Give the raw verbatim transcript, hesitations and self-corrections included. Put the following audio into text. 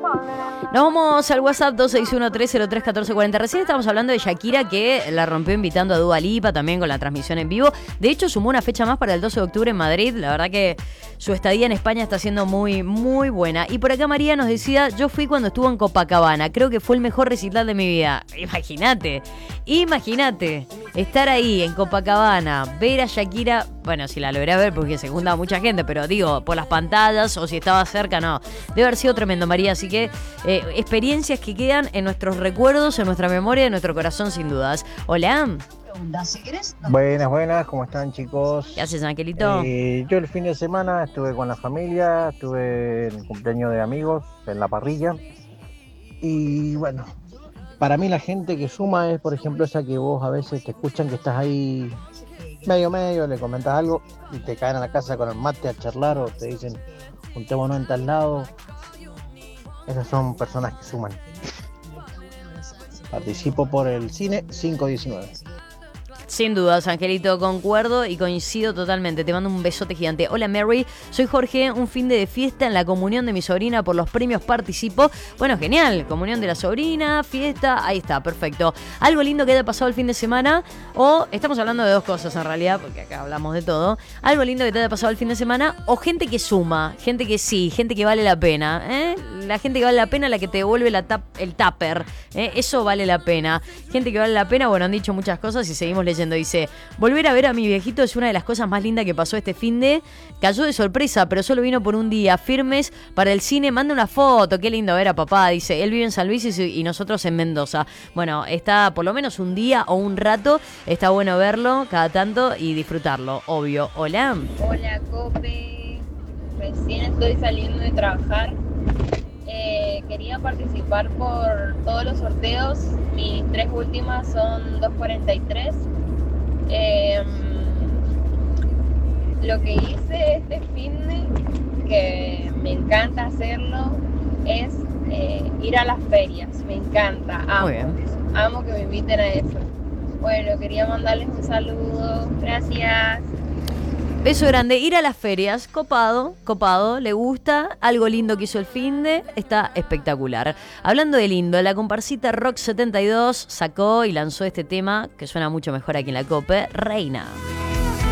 Nos vamos al WhatsApp dos seis uno tres cero tres uno cuatro cuatro cero. Recién estábamos hablando de Shakira, que la rompió invitando a Dua Lipa también con la transmisión en vivo. De hecho, sumó una fecha más para el doce de octubre en Madrid. La verdad que su estadía en España está siendo muy, muy buena. Y por acá María nos decía, yo fui cuando estuvo en Copacabana. Creo que fue el mejor recital de mi vida. Imagínate, imagínate estar ahí en Copacabana, ver a Shakira. Bueno, si la logré ver porque se juntaba mucha gente, pero digo, por las pantallas o si estaba cerca, no. Debe haber sido tremendo, María. Así que eh, experiencias que quedan en nuestros recuerdos, en nuestra memoria, en nuestro corazón, sin dudas. Hola. Buenas, buenas, ¿cómo están, chicos? ¿Qué haces, Angelito? Eh, yo el fin de semana estuve con la familia, estuve en el cumpleaños de amigos, en la parrilla. Y bueno, para mí la gente que suma es, por ejemplo, esa que vos a veces te escuchan que estás ahí medio medio, le comentas algo y te caen a la casa con el mate a charlar o te dicen juntémonos en tal lado. Esas son personas que suman. Participo por el cine cinco diecinueve. Sin dudas, Angelito, concuerdo y coincido totalmente. Te mando un besote gigante. Hola, Mary. Soy Jorge. Un fin de fiesta en la comunión de mi sobrina. Por los premios participo. Bueno, genial. Comunión de la sobrina, fiesta. Ahí está, perfecto. Algo lindo que haya pasado el fin de semana. O estamos hablando de dos cosas en realidad, porque acá hablamos de todo. Algo lindo que te haya pasado el fin de semana. O gente que suma. Gente que sí. Gente que vale la pena. ¿eh? La gente que vale la pena, la que te devuelve la tap, el tupper. ¿eh? Eso vale la pena. Gente que vale la pena. Bueno, han dicho muchas cosas y seguimos leyendo. Dice, volver a ver a mi viejito es una de las cosas más lindas que pasó este fin de. Cayó de sorpresa, pero solo vino por un día. Firmes para el cine, manda una foto. Qué lindo ver a papá. Dice, él vive en San Luis y nosotros en Mendoza. Bueno, está por lo menos un día o un rato. Está bueno verlo cada tanto y disfrutarlo, obvio. Hola. Hola, Cope. Recién estoy saliendo de trabajar. Eh, quería participar por todos los sorteos. Mis tres últimas son dos cuarenta y tres. Eh, lo que hice este finde, que me encanta hacerlo, es eh, ir a las ferias. Me encanta, amo, amo que me inviten a eso. Bueno, quería mandarles un saludo. Gracias. Beso grande, ir a las ferias, copado, copado, le gusta, algo lindo que hizo el finde, está espectacular. Hablando de lindo, la comparsita Rock setenta y dos sacó y lanzó este tema, que suena mucho mejor aquí en la Cope, Reina.